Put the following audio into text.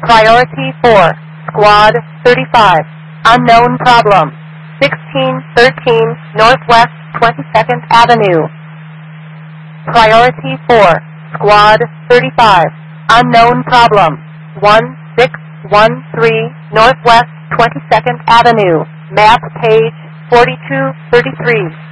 Priority 4, Squad 35, unknown problem, 1613 Northwest 22nd Avenue. Priority 4, Squad 35, unknown problem, 1613 Northwest 22nd Avenue, map page 4233.